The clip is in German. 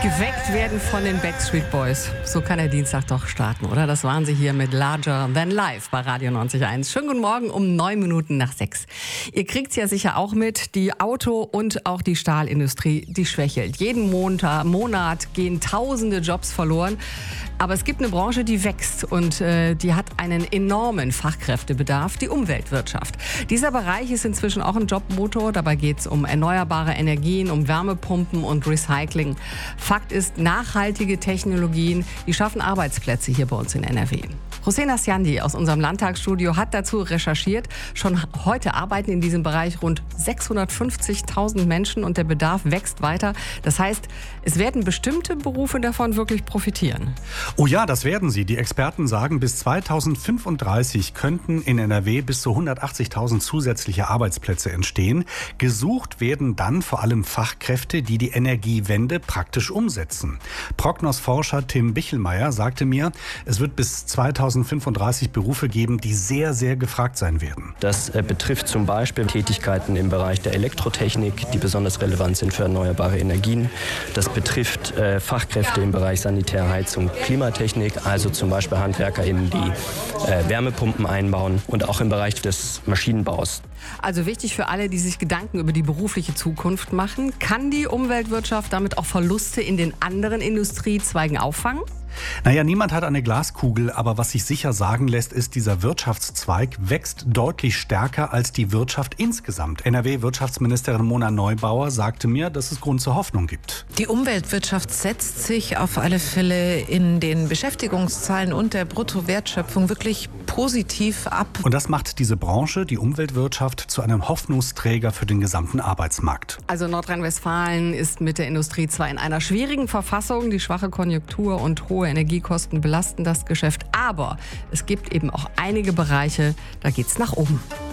Geweckt werden von den Backstreet Boys. So kann der Dienstag doch starten, oder? Das waren sie hier mit Larger Than Life bei Radio 90.1. Schönen guten Morgen um 9 Minuten nach 6. Ihr kriegt's ja sicher auch mit, die Auto- und auch die Stahlindustrie, die schwächelt. Jeden Monat gehen tausende Jobs verloren. Aber es gibt eine Branche, die wächst und die hat einen enormen Fachkräftebedarf, die Umweltwirtschaft. Dieser Bereich ist inzwischen auch ein Jobmotor. Dabei geht's um erneuerbare Energien, um Wärmepumpen und Recycling. Fakt ist, nachhaltige Technologien, die schaffen Arbeitsplätze hier bei uns in NRW. Hossein Asyandi aus unserem Landtagsstudio hat dazu recherchiert. Schon heute arbeiten in diesem Bereich rund 650.000 Menschen und der Bedarf wächst weiter. Das heißt, es werden bestimmte Berufe davon wirklich profitieren. Oh ja, das werden sie. Die Experten sagen, bis 2035 könnten in NRW bis zu 180.000 zusätzliche Arbeitsplätze entstehen. Gesucht werden dann vor allem Fachkräfte, die die Energiewende praktisch umsetzen. Prognos-Forscher Tim Bichelmeier sagte mir, es wird bis 2035 Berufe geben, die sehr, sehr gefragt sein werden. Das betrifft zum Beispiel Tätigkeiten im Bereich der Elektrotechnik, die besonders relevant sind für erneuerbare Energien. Das betrifft Fachkräfte im Bereich Sanitärheizung, Klimatechnik, also zum Beispiel HandwerkerInnen, die Wärmepumpen einbauen, und auch im Bereich des Maschinenbaus. Also wichtig für alle, die sich Gedanken über die berufliche Zukunft machen. Kann die Umweltwirtschaft damit auch Verluste in den anderen Industriezweigen auffangen? Naja, niemand hat eine Glaskugel, aber was sich sicher sagen lässt, ist, dieser Wirtschaftszweig wächst deutlich stärker als die Wirtschaft insgesamt. NRW-Wirtschaftsministerin Mona Neubauer sagte mir, dass es Grund zur Hoffnung gibt. Die Umweltwirtschaft setzt sich auf alle Fälle in den Beschäftigungszahlen und der Bruttowertschöpfung wirklich positiv ab. Und das macht diese Branche, die Umweltwirtschaft, zu einem Hoffnungsträger für den gesamten Arbeitsmarkt. Also Nordrhein-Westfalen ist mit der Industrie zwar in einer schwierigen Verfassung, die schwache Konjunktur und hohe Energiekosten belasten das Geschäft, aber es gibt eben auch einige Bereiche, da geht's nach oben.